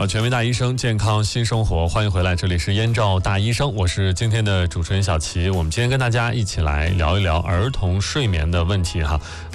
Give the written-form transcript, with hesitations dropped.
全民大医生，健康新生活，欢迎回来，这里是燕赵大医生，我是今天的主持人小齐。我们今天跟大家一起来聊一聊儿童睡眠的问题哈。